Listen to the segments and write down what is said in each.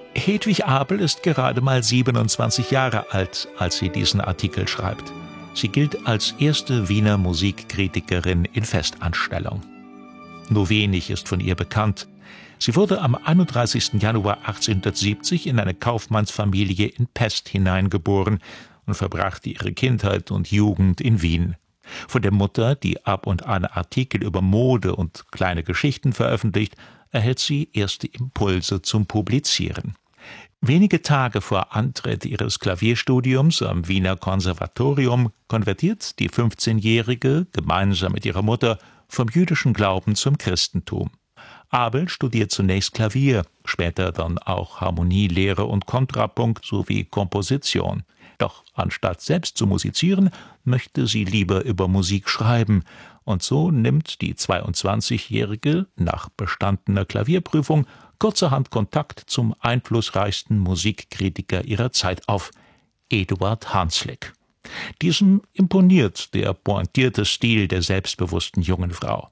Hedwig Abel ist gerade mal 27 Jahre alt, als sie diesen Artikel schreibt. Sie gilt als erste Wiener Musikkritikerin in Festanstellung. Nur wenig ist von ihr bekannt. Sie wurde am 31. Januar 1870 in eine Kaufmannsfamilie in Pest hineingeboren und verbrachte ihre Kindheit und Jugend in Wien. Von der Mutter, die ab und an Artikel über Mode und kleine Geschichten veröffentlicht, erhält sie erste Impulse zum Publizieren. Wenige Tage vor Antritt ihres Klavierstudiums am Wiener Konservatorium konvertiert die 15-Jährige gemeinsam mit ihrer Mutter vom jüdischen Glauben zum Christentum. Abel studiert zunächst Klavier, später dann auch Harmonielehre und Kontrapunkt sowie Komposition. Doch anstatt selbst zu musizieren, möchte sie lieber über Musik schreiben. Und so nimmt die 22-Jährige nach bestandener Klavierprüfung kurzerhand Kontakt zum einflussreichsten Musikkritiker ihrer Zeit auf, Eduard Hanslick. Diesem imponiert der pointierte Stil der selbstbewussten jungen Frau.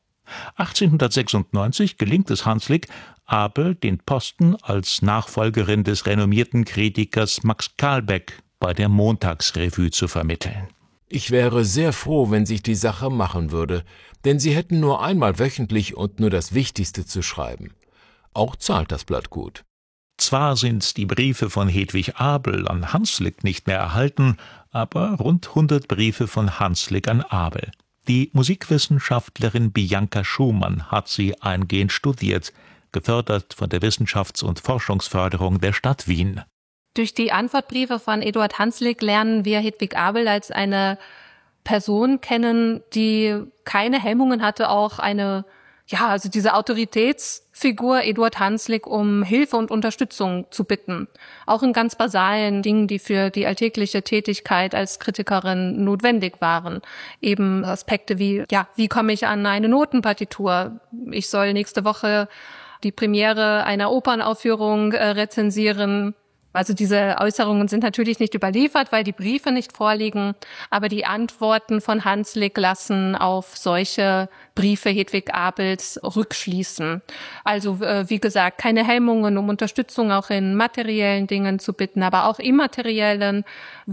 1896 gelingt es Hanslick, Abel den Posten als Nachfolgerin des renommierten Kritikers Max Kalbeck bei der Montagsrevue zu vermitteln. Ich wäre sehr froh, wenn sich die Sache machen würde, denn Sie hätten nur einmal wöchentlich und nur das Wichtigste zu schreiben. Auch zahlt das Blatt gut. Zwar sind die Briefe von Hedwig Abel an Hanslick nicht mehr erhalten, aber rund 100 Briefe von Hanslick an Abel. Die Musikwissenschaftlerin Bianca Schumann hat sie eingehend studiert, gefördert von der Wissenschafts- und Forschungsförderung der Stadt Wien. Durch die Antwortbriefe von Eduard Hanslick lernen wir Hedwig Abel als eine Person kennen, die keine Hemmungen hatte, auch diese Autoritätsfigur Eduard Hanslick um Hilfe und Unterstützung zu bitten. Auch in ganz basalen Dingen, die für die alltägliche Tätigkeit als Kritikerin notwendig waren. Eben Aspekte wie komme ich an eine Notenpartitur? Ich soll nächste Woche die Premiere einer Opernaufführung rezensieren. Also diese Äußerungen sind natürlich nicht überliefert, weil die Briefe nicht vorliegen, aber die Antworten von Hanslick lassen auf solche Briefe Hedwig Abels rückschließen. Also wie gesagt, keine Hemmungen, um Unterstützung auch in materiellen Dingen zu bitten, aber auch immateriellen.